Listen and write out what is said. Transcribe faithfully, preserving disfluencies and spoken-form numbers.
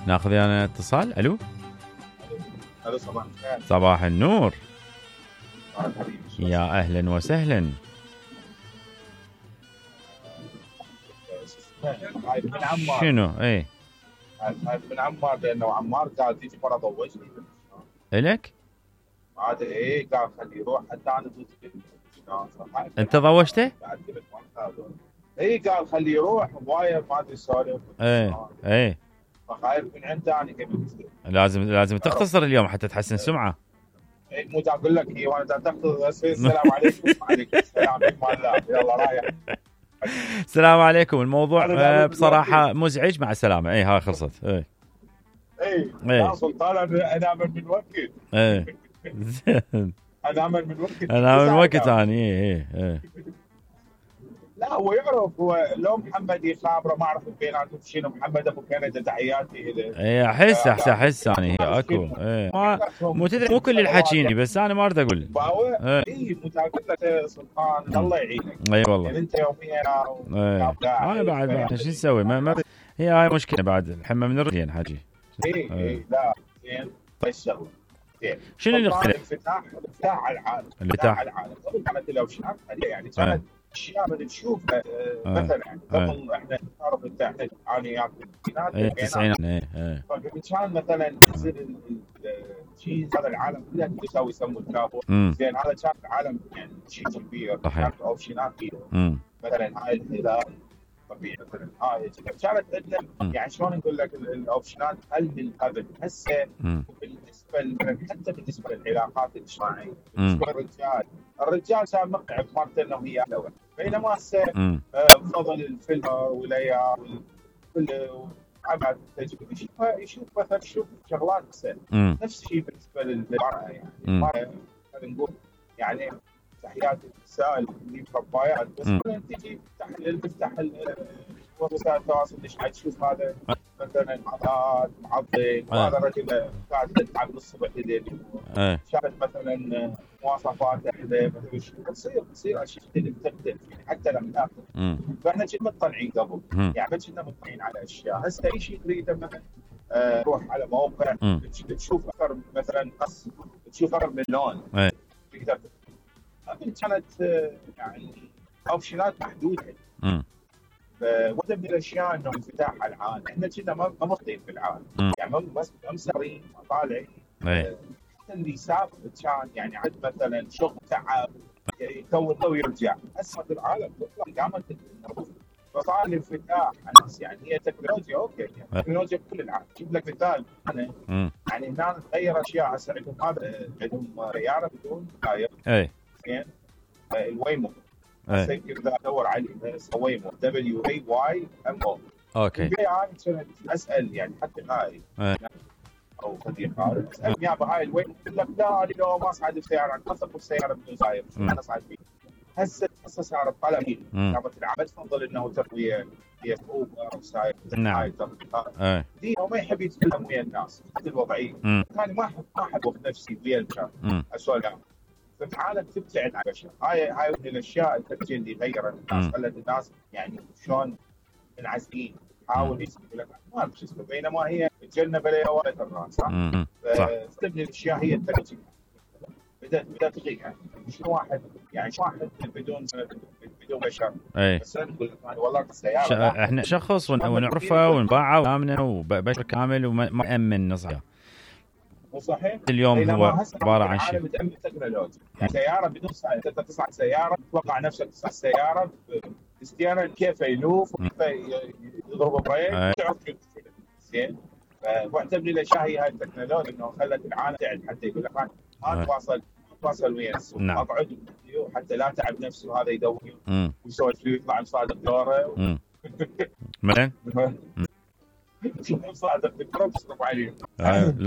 ناخذ انا اتصال. الو الو صباح الخير. صباح النور. يا اهلا وسهلا. من عمار. شنو؟ ايه من عمار، لانه عمار قال تيجي مره ضوجني الك. عاد ايه قال خليه يروح حتى انا انت ضوجته؟ اي قال خليه يروح هوايه ما ادري سولف. ايه ايه فخايف من عنده انا كيف لازم لازم تختصر اليوم حتى تحسن سمعه. اي مو اقول لك اي وانا تاخذ السلام عليكم. وعليكم السلام ورحمه الله. يلا رايح. السلام عليكم. الموضوع آه بصراحه مزعج. مع السلامه. اي ها خلصت. اي اي ايه سلطان انا من وقت. ايه انا من وقت. انا من وقت ثاني. ايه ايه لا هو يعرف. هو لو محمد يخابره ما اعرف بيناتهم شنو. محمد ابو كندا تحياتي له. ايه احس احس احس انا هي اكو. ايه مو تدري مو كل الحكيني بس انا ما اريد اقول. باو اي متاكد لك سلطان الله يعينك. اي والله يعني انت يوميا ايه انا بعد بعد شو نسوي؟ ما, ما هي هاي مشكله بعد الحمى من الرجلين حاجي. اي اي لا زين الشغله زين. شنو اللي اختلف؟ انفتاح انفتاح على العالم. انفتاح على العالم قبل كانت الاوشنات يعني كانت اشياء من نشوفها مثلا يعني قبل احنا نعرف انت احنا عانيات ايه التسعينات. ايه ايه فكان مثلا ينزل الشيء هذا العالم كله يسوي يسموه الكابو. زين هذا كان العالم يعني شيء كبير. كانت اوبشنات كثيره مثلا هاي الهلال طبيعي مثلا هاي كانت عندنا يعني شلون نقول لك الاوبشنات هل من قبل هسه بالنسبه حتى بالنسبه للعلاقات الاجتماعيه بالنسبه للرجال. الرجال كان مقطع بمرته انه هي الاول بينما هسه بفضل الفيلم والليالي عمل تجربه يشوفها يشوف مثلا يشوف شغلات سهله. نفس الشيء بالنسبه للمراه يعني المراه نقول يعني تحياتي للنساء اللي مربيات بس تجي تفتح تفتح وسائل التواصل الاجتماعي تشوف هذا مثلا عضلات معضل وهذا الرجل قاعد يتعب الصبح لليل. شافت مثلا مواصفات مثلا تصير تصير اشياء تختلف حتى الاخلاق. فاحنا كنا مقتنعين قبل يعني كنا مقتنعين على اشياء. هسه اي شيء تريده مثلا روح على موقع تشوف اكثر مثلا قص تشوف اكثر من لون تقدر كانت يعني اوبشنات محدوده. واحده من الاشياء انه انفتاح على العالم. احنا كنا ما مخطئين في العالم يعني ما مسافرين طالعين. اللي سافر كان يعني عند مثلا شغل تعب يكون ويرجع. هسه العالم تطلع قامت فصار الانفتاح الناس يعني هي تكنولوجيا اوكي يعني تكنولوجيا بكل العالم. جيب لك مثال انا يعني هنا تغير اشياء. هسه عندهم هذا عندهم سياره بدون تاير. اي زين الويمو هسه يمكن ادور عليه ويمو دبليو اي واي ام او. اوكي انا كنت اسال يعني حتى هاي او صديق عارف اسال يا هاي الويمو يقول لك لا انا لو ما صعد بسياره ما اصب بسياره بدون تاير انا صعد فيه. هسه هسه صار الطلب كانت العمل تفضل انه تروي هي اوبر او سايق هاي التطبيقات دي ما يحب يتكلم ويا الناس حتى الوضعيه. ثاني ما احب ما احب وقت نفسي ويا الكلام اسولف. فالعالم تبتعد عن الاشياء هاي. هاي من الاشياء التفكير اللي غير الناس خلت الناس يعني شلون منعزلين. حاول يسوي لك ما اعرف شو اسمه بينما هي تجنب عليها وقت الراس صح؟ فتبني الاشياء هي التكنولوجيا بدات بدات تغير يعني مش واحد يعني مش واحد بدون بدون بشر. بس انا اقول لك والله السياره ش... احنا شخص ونعرفه ونباعه ونامنه وبشر كامل وما يامن نصيحه. صحيح اليوم هو عباره عن شيء متأمن تكنولوجيا يعني سياره بدون سياره انت تصعد سياره تتوقع نفسك تصعد سياره استيران كيف يلوف وكيف يضرب بريك تعرف زين. فمعتمد الاشياء هي هاي التكنولوجيا انه خلت العالم تعد حتى يقول لك ما تواصل تواصل ويا السوق اقعد حتى لا تعب نفسه وهذا يدور ويسوي فيه يطلع صادق دوره من؟ صادق دكتور تصرف عليه.